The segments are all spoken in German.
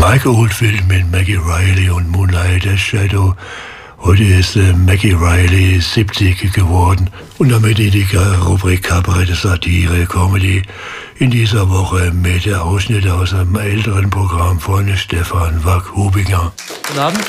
Mike Oldfield mit Maggie Reilly und Moonlight Shadow. Heute ist Maggie Reilly 70 geworden. Und damit in die Rubrik Kabarett, Satire, Comedy in dieser Woche mit der Ausschnitt aus einem älteren Programm von Stefan Wack-Hubinger. Guten Abend.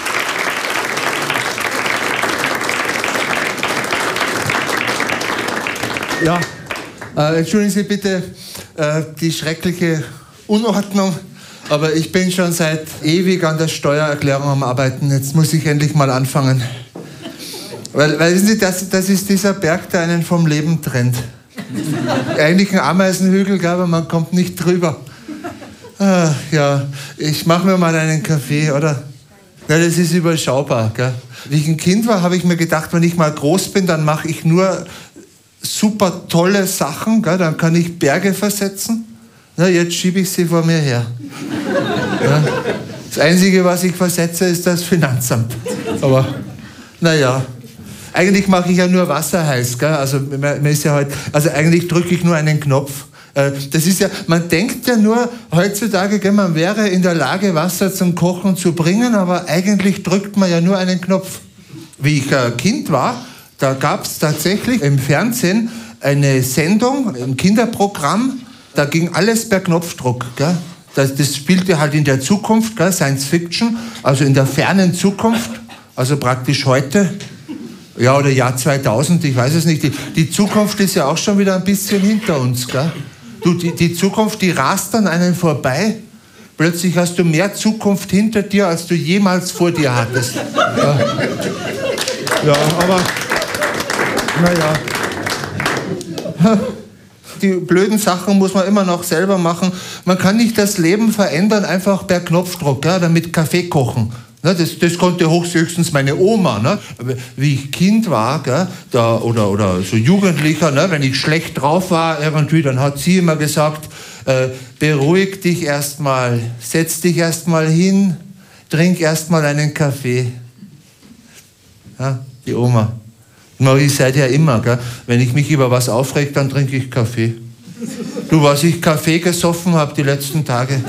Ja, entschuldigen Sie bitte die schreckliche Unordnung, aber ich bin schon seit ewig an der Steuererklärung am Arbeiten. Jetzt muss ich endlich mal anfangen. Weil wissen Sie, das ist dieser Berg, der einen vom Leben trennt. Eigentlich ein Ameisenhügel, aber man kommt nicht drüber. Ja, ich mache mir mal einen Kaffee, oder? Ja, das ist überschaubar. Gell? Wie ich ein Kind war, habe ich mir gedacht, wenn ich mal groß bin, dann mache ich nur super tolle Sachen, gell? Dann kann ich Berge versetzen. Na, jetzt schiebe ich sie vor mir her. Ja? Das Einzige, was ich versetze, ist das Finanzamt. Aber, naja. Eigentlich mache ich ja nur Wasser heiß, gell? Also, mir ist ja heute, also eigentlich drücke ich nur einen Knopf. Das ist ja, man denkt ja nur heutzutage, gell, man wäre in der Lage, Wasser zum Kochen zu bringen, aber eigentlich drückt man ja nur einen Knopf. Wie ich Kind war, da gab es tatsächlich im Fernsehen eine Sendung, ein Kinderprogramm, da ging alles per Knopfdruck. Gell? Das spielte halt in der Zukunft, gell? Science Fiction, also in der fernen Zukunft, also praktisch heute. Ja, oder Jahr 2000, ich weiß es nicht. Die Zukunft ist ja auch schon wieder ein bisschen hinter uns. Gell? Du, die Zukunft, die rast an einem vorbei. Plötzlich hast du mehr Zukunft hinter dir, als du jemals vor dir hattest. Ja, aber naja. Die blöden Sachen muss man immer noch selber machen. Man kann nicht das Leben verändern, einfach per Knopfdruck, ja, oder mit Kaffee kochen. Das konnte höchstens meine Oma. Ne? Wie ich Kind war, gell, oder so Jugendlicher, ne, wenn ich schlecht drauf war, irgendwie, dann hat sie immer gesagt, beruhig dich erstmal, setz dich erstmal hin, trink erstmal einen Kaffee. Ja, die Oma. Ich seid ja immer, gell? Wenn ich mich über was aufreg, dann trinke ich Kaffee. Du, was ich Kaffee gesoffen habe die letzten Tage.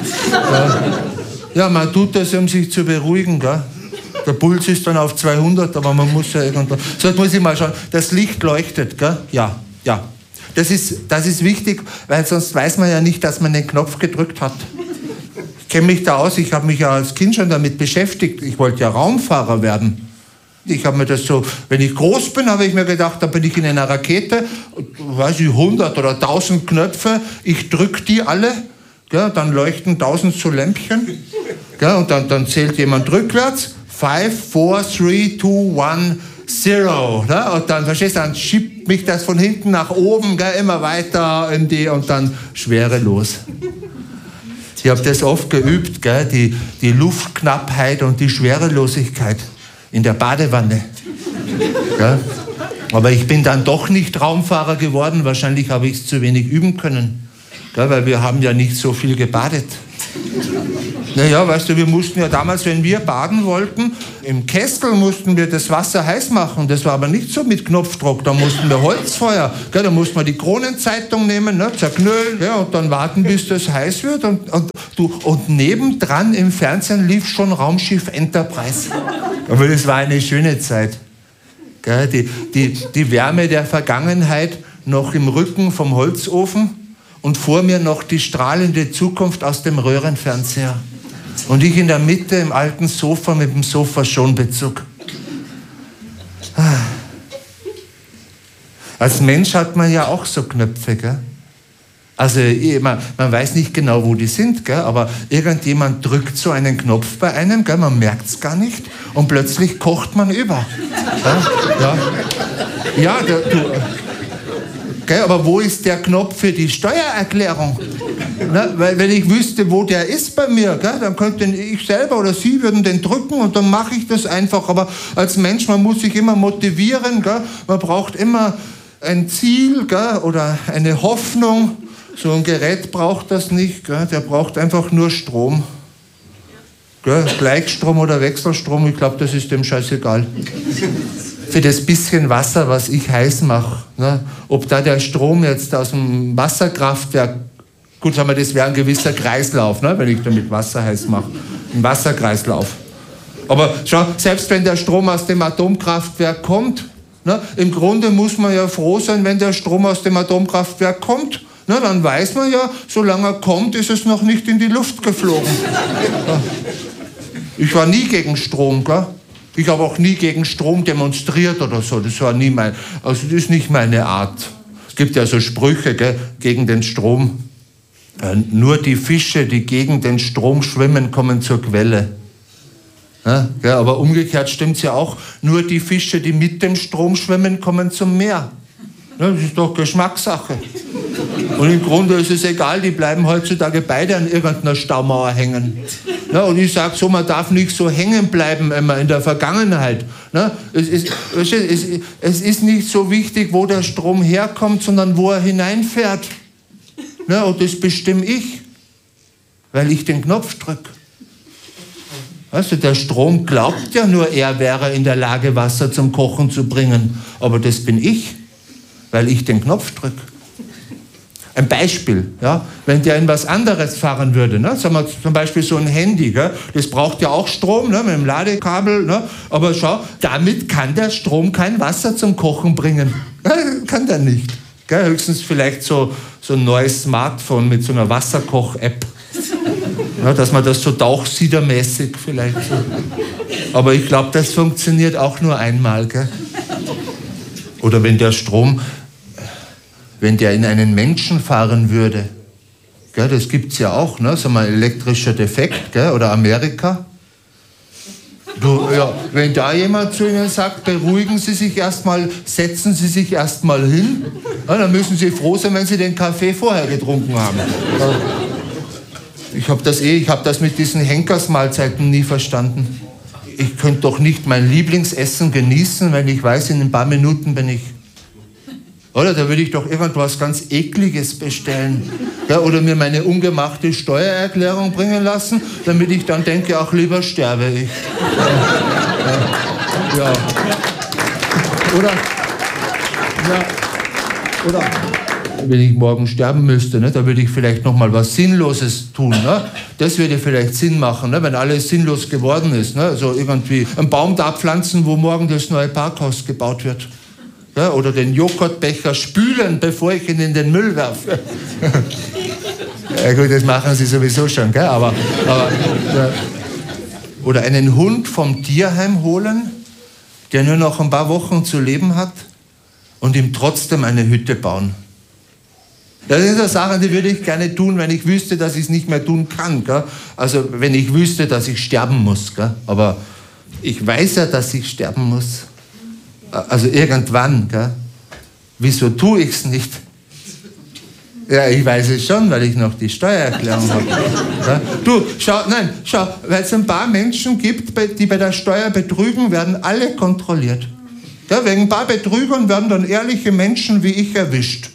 Ja, man tut das, um sich zu beruhigen. Gell? Der Puls ist dann auf 200, aber man muss ja irgendwann... So, jetzt muss ich mal schauen. Das Licht leuchtet, gell? Ja. Das ist wichtig, weil sonst weiß man ja nicht, dass man den Knopf gedrückt hat. Ich kenne mich da aus, ich habe mich ja als Kind schon damit beschäftigt. Ich wollte ja Raumfahrer werden. Ich habe mir das so, wenn ich groß bin, habe ich mir gedacht, da bin ich in einer Rakete, weiß ich, 100 oder 1000 Knöpfe, ich drücke die alle, gell, dann leuchten 1000 so Lämpchen, gell, und dann zählt jemand rückwärts, 5, 4, 3, 2, 1, 0, ne, und dann, verstehst du, dann schiebt mich das von hinten nach oben, gell, immer weiter in die, und dann schwerelos. Ich habe das oft geübt, gell, die Luftknappheit und die Schwerelosigkeit. In der Badewanne. Ja? Aber ich bin dann doch nicht Raumfahrer geworden. Wahrscheinlich habe ich es zu wenig üben können. Ja, weil wir haben ja nicht so viel gebadet. Naja, weißt du, wir mussten ja damals, wenn wir baden wollten, im Kessel mussten wir das Wasser heiß machen. Das war aber nicht so mit Knopfdruck. Da mussten wir Holzfeuer, gell, da mussten wir die Kronenzeitung nehmen, ne, zerknüllen, ja, und dann warten, bis das heiß wird. Und nebendran im Fernsehen lief schon Raumschiff Enterprise. Aber das war eine schöne Zeit. Gell, die Wärme der Vergangenheit noch im Rücken vom Holzofen und vor mir noch die strahlende Zukunft aus dem Röhrenfernseher. Und ich in der Mitte im alten Sofa mit dem Sofa-Schonbezug. Als Mensch hat man ja auch so Knöpfe, gell? Also man weiß nicht genau, wo die sind, gell? Aber irgendjemand drückt so einen Knopf bei einem, gell? Man merkt es gar nicht und plötzlich kocht man über. Ja, gell? Aber wo ist der Knopf für die Steuererklärung? Na, weil wenn ich wüsste, wo der ist bei mir, gell? Dann könnte ich selber oder Sie würden den drücken und dann mache ich das einfach. Aber als Mensch, man muss sich immer motivieren, gell? Man braucht immer ein Ziel, gell? Oder eine Hoffnung. So ein Gerät braucht das nicht, gell? Der braucht einfach nur Strom. Gell? Gleichstrom oder Wechselstrom, ich glaube, das ist dem scheißegal. Für das bisschen Wasser, was ich heiß mache, ne? Ob da der Strom jetzt aus dem Wasserkraftwerk Gut, sagen wir, das wäre ein gewisser Kreislauf, ne, wenn ich damit Wasser heiß mache. Ein Wasserkreislauf. Aber schau, selbst wenn der Strom aus dem Atomkraftwerk kommt, ne, im Grunde muss man ja froh sein, wenn der Strom aus dem Atomkraftwerk kommt. Na, dann weiß man ja, solange er kommt, ist es noch nicht in die Luft geflogen. Ja. Ich war nie gegen Strom, gell? Ich habe auch nie gegen Strom demonstriert oder so. Das war nie das ist nicht meine Art. Es gibt ja so Sprüche, gell, gegen den Strom. Nur die Fische, die gegen den Strom schwimmen, kommen zur Quelle. Ja, gell, aber umgekehrt stimmt es ja auch. Nur die Fische, die mit dem Strom schwimmen, kommen zum Meer. Ja, das ist doch Geschmackssache. Und im Grunde ist es egal, die bleiben heutzutage beide an irgendeiner Staumauer hängen. Ja, und ich sage so, man darf nicht so hängen bleiben immer in der Vergangenheit. Ja, es ist nicht so wichtig, wo der Strom herkommt, sondern wo er hineinfährt. Ja, und das bestimme ich, weil ich den Knopf drücke. Weißt du, der Strom glaubt ja nur, er wäre in der Lage, Wasser zum Kochen zu bringen. Aber das bin ich, weil ich den Knopf drücke. Ein Beispiel, ja, wenn der in was anderes fahren würde, ne, sagen wir zum Beispiel so ein Handy, gell, das braucht ja auch Strom, ne, mit dem Ladekabel, ne, aber schau, damit kann der Strom kein Wasser zum Kochen bringen. Ja, kann der nicht. Gell, höchstens vielleicht so ein neues Smartphone mit so einer Wasserkoch-App. Ja, dass man das so tauchsiedermäßig vielleicht so. Aber ich glaube, das funktioniert auch nur einmal. Gell? Oder wenn der Strom, wenn der in einen Menschen fahren würde, gell, das gibt es ja auch, ne? Sagen wir, elektrischer Defekt, gell? Oder Amerika. Du, ja, wenn da jemand zu Ihnen sagt, beruhigen Sie sich erstmal, setzen Sie sich erstmal hin, ja, dann müssen Sie froh sein, wenn Sie den Kaffee vorher getrunken haben. Ja. Ich habe das mit diesen Henkersmahlzeiten nie verstanden. Ich könnte doch nicht mein Lieblingsessen genießen, wenn ich weiß, in ein paar Minuten bin ich... Oder da würde ich doch irgendwas ganz Ekliges bestellen. Ja, oder mir meine ungemachte Steuererklärung bringen lassen, damit ich dann denke, ach, lieber sterbe ich. Ja. Oder wenn ich morgen sterben müsste, ne, da würde ich vielleicht noch mal was Sinnloses tun. Ne? Das würde vielleicht Sinn machen, ne, wenn alles sinnlos geworden ist. Ne? Also irgendwie einen Baum da pflanzen, wo morgen das neue Parkhaus gebaut wird. Ja, oder den Joghurtbecher spülen, bevor ich ihn in den Müll werfe. Ja gut, das machen sie sowieso schon, gell? Aber oder einen Hund vom Tierheim holen, der nur noch ein paar Wochen zu leben hat und ihm trotzdem eine Hütte bauen. Das sind so Sachen, die würde ich gerne tun, wenn ich wüsste, dass ich es nicht mehr tun kann. Gell? Also wenn ich wüsste, dass ich sterben muss. Gell? Aber ich weiß ja, dass ich sterben muss. Also irgendwann. Gell? Wieso tue ich es nicht? Ja, ich weiß es schon, weil ich noch die Steuererklärung habe. Ja? Du, schau, weil es ein paar Menschen gibt, die bei der Steuer betrügen, werden alle kontrolliert. Ja, wegen ein paar Betrügern werden dann ehrliche Menschen wie ich erwischt.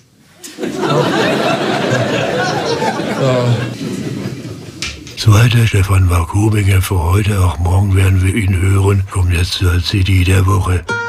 Ja. Soweit der Stefan Wackubinger für heute. Auch morgen werden wir ihn hören. Kommt jetzt zur CD der Woche.